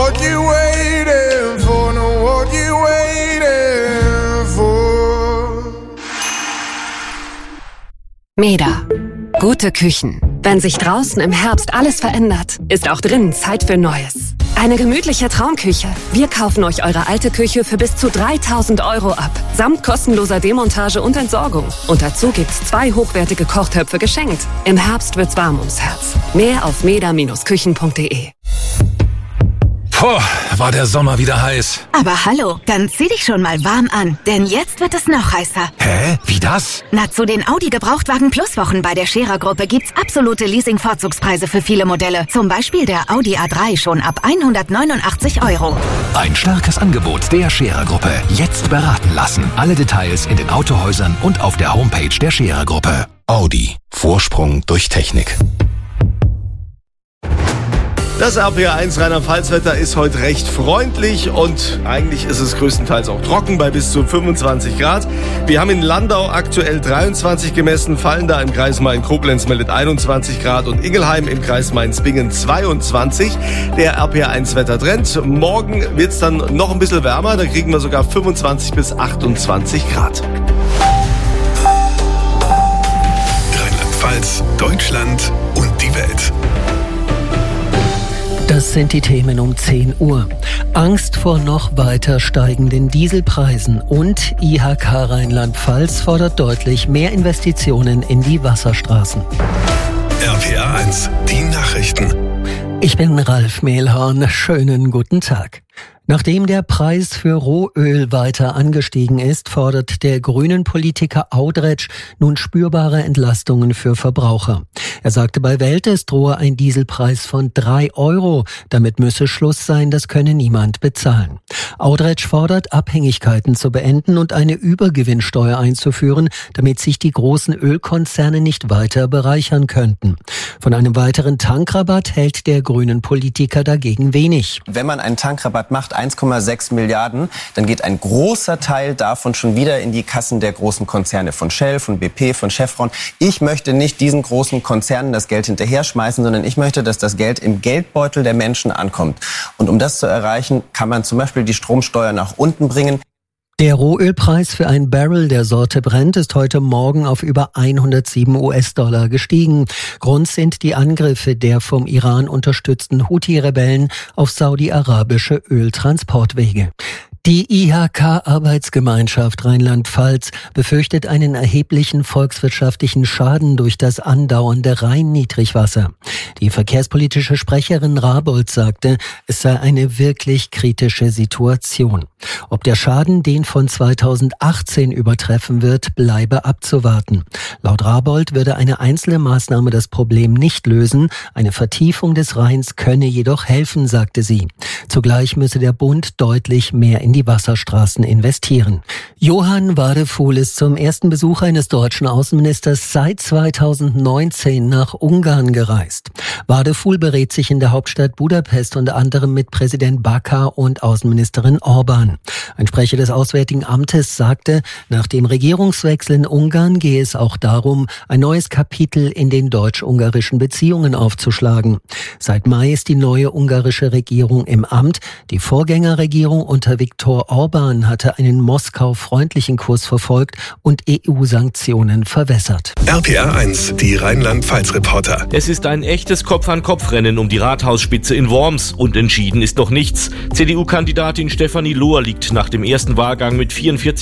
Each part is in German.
what you waiting for, know what you waiting for. Meda. Gute Küchen. Wenn sich draußen im Herbst alles verändert, ist auch drinnen Zeit für Neues. Eine gemütliche Traumküche. Wir kaufen euch eure alte Küche für bis zu 3.000 € ab. Samt kostenloser Demontage und Entsorgung. Und dazu gibt's 2 hochwertige Kochtöpfe geschenkt. Im Herbst wird's warm ums Herz. Mehr auf meda-küchen.de. Puh, war der Sommer wieder heiß. Aber hallo, dann zieh dich schon mal warm an, denn jetzt wird es noch heißer. Hä? Wie das? Na, zu den Audi Gebrauchtwagen Plus Wochen bei der Scherer Gruppe gibt's absolute Leasing-Vorzugspreise für viele Modelle. Zum Beispiel der Audi A3 schon ab 189 €. Ein starkes Angebot der Scherer Gruppe. Jetzt beraten lassen. Alle Details in den Autohäusern und auf der Homepage der Scherer Gruppe. Audi. Vorsprung durch Technik. Das RPR1 Rheinland-Pfalz-Wetter ist heute recht freundlich und eigentlich ist es größtenteils auch trocken bei bis zu 25 Grad. Wir haben in Landau aktuell 23 gemessen, Fallenda im Kreis Main-Koblenz meldet 21 Grad und Ingelheim im Kreis Mainz-Bingen 22. Der RPR1-Wettertrend. Morgen wird es dann noch ein bisschen wärmer, da kriegen wir sogar 25 bis 28 Grad. Rheinland-Pfalz, Deutschland und die Welt. Das sind die Themen um 10 Uhr. Angst vor noch weiter steigenden Dieselpreisen und IHK Rheinland-Pfalz fordert deutlich mehr Investitionen in die Wasserstraßen. RPR1, die Nachrichten. Ich bin Ralf Mehlhorn. Schönen guten Tag. Nachdem der Preis für Rohöl weiter angestiegen ist, fordert der grünen Politiker Audretsch nun spürbare Entlastungen für Verbraucher. Er sagte bei Welt, es drohe ein Dieselpreis von 3 €. Damit müsse Schluss sein, das könne niemand bezahlen. Audretsch fordert, Abhängigkeiten zu beenden und eine Übergewinnsteuer einzuführen, damit sich die großen Ölkonzerne nicht weiter bereichern könnten. Von einem weiteren Tankrabatt hält der grünen Politiker dagegen wenig. Wenn man einen Tankrabatt macht, 1,6 Milliarden, dann geht ein großer Teil davon schon wieder in die Kassen der großen Konzerne von Shell, von BP, von Chevron. Ich möchte nicht diesen großen Konzernen das Geld hinterher schmeißen, sondern ich möchte, dass das Geld im Geldbeutel der Menschen ankommt. Und um das zu erreichen, kann man zum Beispiel die Stromsteuer nach unten bringen. Der Rohölpreis für ein Barrel der Sorte Brent ist heute Morgen auf über 107 US-Dollar gestiegen. Grund sind die Angriffe der vom Iran unterstützten Houthi-Rebellen auf saudi-arabische Öltransportwege. Die IHK-Arbeitsgemeinschaft Rheinland-Pfalz befürchtet einen erheblichen volkswirtschaftlichen Schaden durch das andauernde Rhein-Niedrigwasser. Die verkehrspolitische Sprecherin Rabold sagte, es sei eine wirklich kritische Situation. Ob der Schaden den von 2018 übertreffen wird, bleibe abzuwarten. Laut Rabold würde eine einzelne Maßnahme das Problem nicht lösen. Eine Vertiefung des Rheins könne jedoch helfen, sagte sie. Zugleich müsse der Bund deutlich mehr in die Wasserstraßen investieren. Johann Wadefuhl ist zum ersten Besuch eines deutschen Außenministers seit 2019 nach Ungarn gereist. Wadefuhl berät sich in der Hauptstadt Budapest unter anderem mit Präsident Bakar und Außenministerin Orban. Ein Sprecher des Auswärtigen Amtes sagte, nach dem Regierungswechsel in Ungarn gehe es auch darum, ein neues Kapitel in den deutsch-ungarischen Beziehungen aufzuschlagen. Seit Mai ist die neue ungarische Regierung im Amt. Die Vorgängerregierung unter Viktor Orban hatte einen Moskau-freundlichen Kurs verfolgt und EU-Sanktionen verwässert. RPR1, die Rheinland-Pfalz-Reporter. Es ist ein echtes Kopf-an-Kopf-Rennen um die Rathausspitze in Worms und entschieden ist noch nichts. CDU-Kandidatin Stefanie Lohr liegt nach dem ersten Wahlgang mit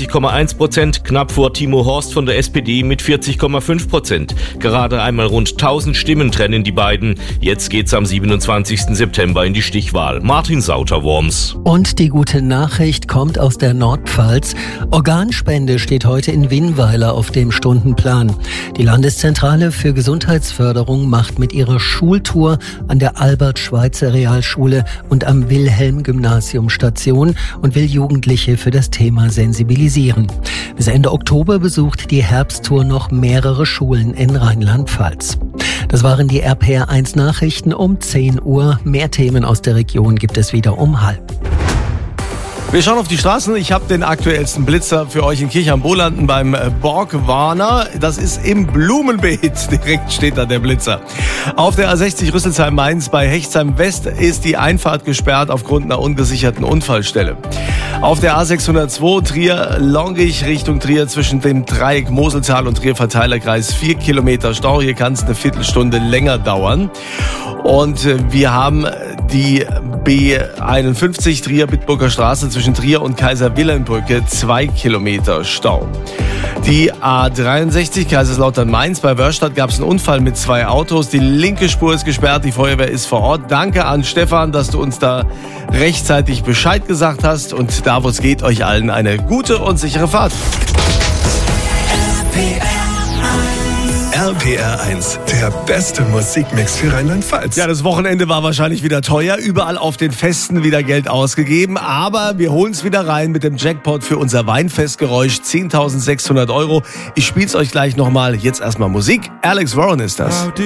44,1%, knapp vor Timo Horst von der SPD mit 40,5%. Gerade einmal rund 1000 Stimmen trennen die beiden. Jetzt geht's am 27. September in die Stichwahl. Martin Sauter, Worms. Und die gute Nachricht kommt aus der Nordpfalz. Organspende steht heute in Winnweiler auf dem Stundenplan. Die Landeszentrale für Gesundheitsförderung macht mit ihrer Schultour an der Albert-Schweitzer-Realschule und am Wilhelm-Gymnasium Station und will Jugendliche für das Thema sensibilisieren. Bis Ende Oktober besucht die Herbsttour noch mehrere Schulen in Rheinland-Pfalz. Das waren die RPR1 Nachrichten um 10 Uhr. Mehr Themen aus der Region gibt es wieder um 12:30. Wir schauen auf die Straßen. Ich habe den aktuellsten Blitzer für euch in Kirchheim-Bolanden beim Borgwarner. Das ist im Blumenbeet. Direkt steht da der Blitzer. Auf der A60 Rüsselsheim-Mainz bei Hechtsheim West ist die Einfahrt gesperrt aufgrund einer ungesicherten Unfallstelle. Auf der A602 Trier-Longich Richtung Trier zwischen dem Dreieck Moseltal und Trier-Verteilerkreis 4 Kilometer Stau. Hier kann es eine Viertelstunde länger dauern. Und wir haben die B51 Trier-Bitburger Straße zwischen Trier und Kaiser-Wilhelm-Brücke 2 Kilometer Stau. Die A63 Kaiserslautern-Mainz bei Wörstadt gab es einen Unfall mit 2 Autos. Die linke Spur ist gesperrt, die Feuerwehr ist vor Ort. Danke an Stefan, dass du uns da rechtzeitig Bescheid gesagt hast. Und da, wo es geht, euch allen eine gute und sichere Fahrt. RPR 1, der beste Musikmix für Rheinland-Pfalz. Ja, das Wochenende war wahrscheinlich wieder teuer. Überall auf den Festen wieder Geld ausgegeben. Aber wir holen es wieder rein mit dem Jackpot für unser Weinfestgeräusch. 10.600 €. Ich spiel's euch gleich nochmal. Jetzt erstmal Musik. Alex Warren ist das.